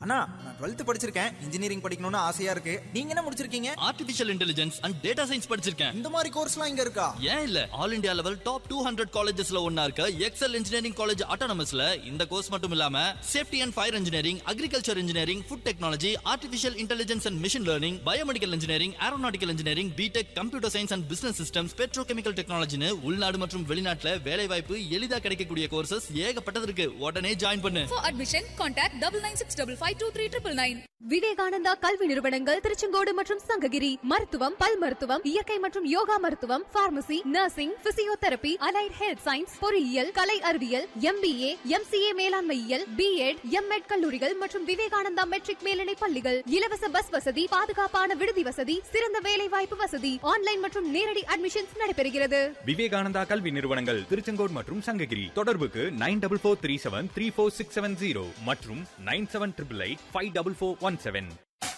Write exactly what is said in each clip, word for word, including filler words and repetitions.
அண்ணா, நான் டுவெல்த் படிச்சிருக்கேன், இன்ஜினியரிங் படிக்கணும்னு ஆசையா இருக்கு. நீங்க என்ன முடிச்சிருக்கீங்க? Artificial intelligence and data science படிச்சிருக்கேன். இந்த மாதிரி கோர்ஸ்லாம் இங்க இருக்கா? ஏன் இல்ல, all India level top two hundred காலேஜஸ்ல ஒன்னா இருக்க எக்ஸல் இன்ஜினியரிங் காலேஜ் ஆட்டோனமஸ்ல இந்த கோர்ஸ் மட்டும் இல்லாம safety and fire engineering, agriculture engineering, food technology, artificial intelligence and machine learning, biomedical engineering, aeronautical engineering, BTech, computer science and business systems, petrochemical டெக்னாலஜின்னு உள்நாடு மற்றும் வெளிநாட்டுல வேலை வாய்ப்பு எளிதா கிடைக்கக்கூடிய கோர்சஸ் ஏகப்பட்டது இருக்கு. உடனே ஜாயின் பண்ணு. For admission, contact double nine six double five two three triple nine. Vivekananda கல்வி நிறுவனங்கள் திருச்செங்கோடு மற்றும் சங்ககிரி. மருத்துவம், பல் மருத்துவம், இயற்கை மற்றும் யோகா மருத்துவம், pharmacy, nursing, physiotherapy, allied health science, பொறியியல், கலை அறிவியல், எம்பிஏ, எம்சிஏ மேலாண்மையியல், பிஎட், எம்எட் கல்லூரிகள் மற்றும் விவேகானந்தா மெட்ரிக் மேல்நிலை பள்ளிகள். இலவச பஸ் வசதி, பாதுகாப்பான விடுதி வசதி, சிறந்த வேலை வாய்ப்பு வசதி, ஆன்லைன் மற்றும் நேரடி அட்மிஷன்ஸ் நடைபெறுகிறது. விவேகானந்தா கல்வி நிறுவனங்கள் திருச்செங்கோடு மற்றும் சங்ககிரி. தொடர்புக்கு nine double four three seven three four six seven zero மற்றும் nine seven triple eight five double four one seven.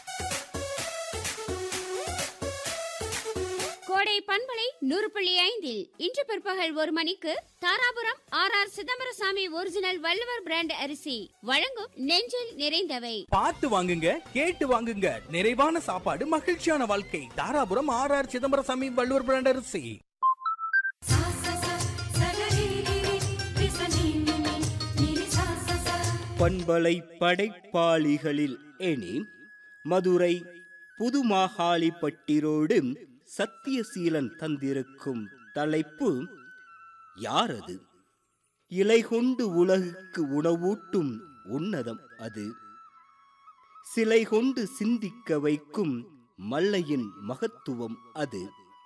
கோடை பண்பலை நூறு புள்ளி ஐந்தில் இன்று பிற்பகல் ஒரு மணிக்கு Dharapuram R R Chidambarasamy original Valluvar brand அரிசி வழங்கும் நெஞ்சில் நிறைந்தவை. பார்த்து வாங்குங்க, கேட்டு வாங்குங்க, நிறைவான சாப்பாடு, மகிழ்ச்சியான வாழ்க்கை. Dharapuram R R Chidambarasamy Valluvar brand அரிசி. பண்பலை படைப்பாளிகளில் எனி மதுரை புதுமாகாளிப்பட்டிரோடு சத்தியசீலன் தந்திருக்கும் தலைப்பு யாரது? இலை கொண்டு உலகுக்கு உணவூட்டும் உன்னதம் அது. சிலை கொண்டு சிந்திக்க வைக்கும் மல்லையின் மகத்துவம் அது.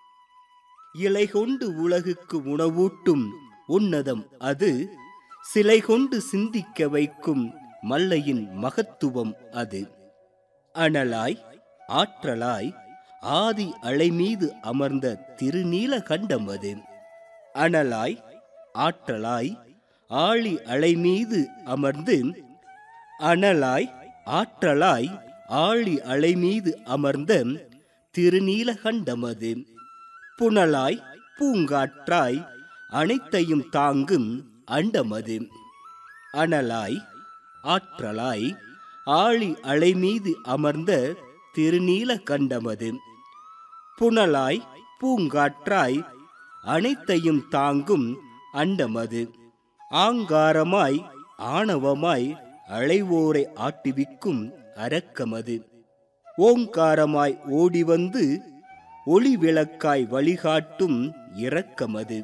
இலை கொண்டு உலகுக்கு உணவூட்டும் உன்னதம் அது. சிலை கொண்டு சிந்திக்க வைக்கும் மல்லையின் மகத்துவம் அது. அனலாய் ஆற்றலாய் ஆதி அலை மீது அமர்ந்த திருநீல கண்டம் அது. அனலாய் ஆற்றலாய் ஆழி அலை மீது அமர்ந்து அனலாய் ஆற்றலாய் ஆழி அலை மீது அமர்ந்த திருநீல கண்டம் அது. புனலாய் பூங்காற்றாய் அனைத்தையும் தாங்கும் அண்டமது. அனலாய் ஆற்றலாய் ஆழி அலை மீது அமர்ந்த திருநீல கண்டமது. புனலாய் பூங்காற்றாய் அனைத்தையும் தாங்கும் அண்டமது. ஆங்காரமாய் ஆணவமாய் அலைவோரை ஆட்டுவிக்கும் அரக்கமது. ஓங்காரமாய் ஓடி வந்து ஒளி விளக்காய் வழிகாட்டும் இரக்கமது.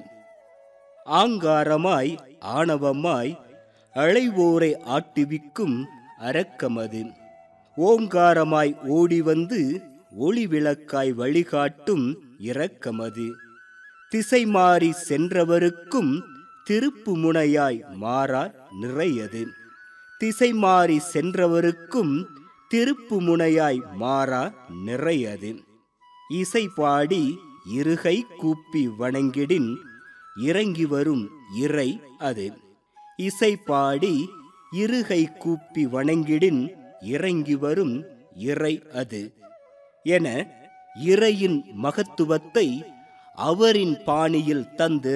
ஆங்காரமாய் ஆணவமாய் அலைவோரை ஆட்டுவிக்கும் அரக்கமது. ஓங்காரமாய் ஓடி வந்து ஒளி விளக்காய் வழிகாட்டும் இரக்கமது. திசை மாறி சென்றவருக்கும் திருப்பு முனையாய் மாறா நிறையது. திசை மாறி சென்றவருக்கும் திருப்பு முனையாய் மாறா நிறையது. இசை பாடி இருகை கூப்பி வணங்கிடின் இறங்கி வரும் இறை அது. இசை பாடி இருகை கூப்பி வணங்கிடின் இறங்கி வரும் இறை அது என இறையின் மகத்துவத்தை அவரின் பாணியில் தந்து